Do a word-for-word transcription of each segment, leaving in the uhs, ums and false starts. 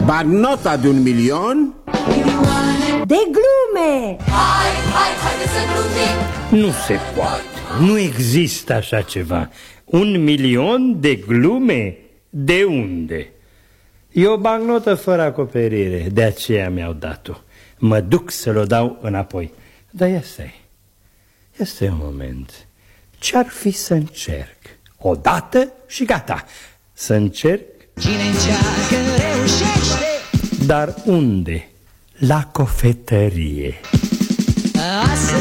Bancnota de un milion? De glume! Hai, hai, haide să glumim! Nu se poate, nu există așa ceva. Un milion de glume? De unde? E o bancnotă fără acoperire, de aceea mi-au dat-o. Mă duc să-l o dau înapoi. Dar ia stai, ia stai un moment. Ce-ar fi să încerc? O dată și gata. Să încerc? Cine încearcă reușește. Dar unde? La cofetărie. Asta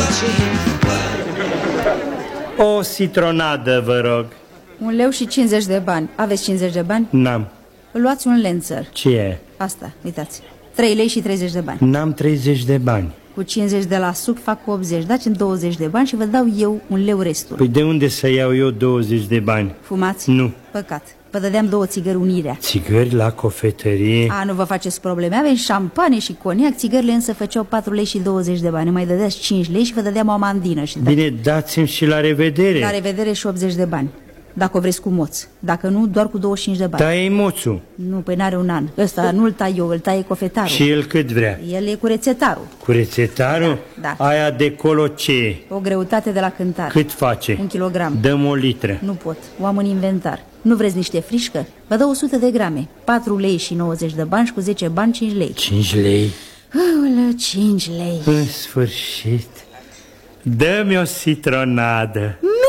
O citronadă, vă rog. Un leu și cincizeci de bani. Aveți cincizeci de bani? N-am. Luați un lențăr. Ce e? Asta, uitați. trei lei și treizeci de bani. N-am treizeci de bani. Cu cincizeci de la suc fac optzeci. Dați-mi douăzeci de bani și vă dau eu un leu restul. Păi de unde să iau eu douăzeci de bani? Fumați? Nu. Păcat. Vă dădeam două țigări unirea. Țigări la cofetărie? A, nu vă faceți probleme. Avem șampanie și coniac. Țigările însă făceau patru lei și douăzeci de bani. Mai dădeați cinci lei și vă dădeam o amandină și Bine, dați-mi și la revedere. La revedere și optzeci de bani. Dacă o vreți cu moț. Dacă nu, doar cu douăzeci și cinci de bani. Tai moțul. Nu, păi n-are un an. Ăsta nu-l tai eu, îl taie cofetarul. Și el cât vrea? El e cu rețetarul. Cu rețetarul? Da, da. Aia de colo ce? O greutate de la cântar. Cât face? Un kilogram. Dăm o litră. Nu pot, o am în inventar. Nu vreți niște frișcă? Vă dau o sută de grame. patru lei și nouăzeci de bani și cu zece bani cinci lei. cinci lei? Aoleu, cinci lei. În sfârșit. Dă-mi o citronadă.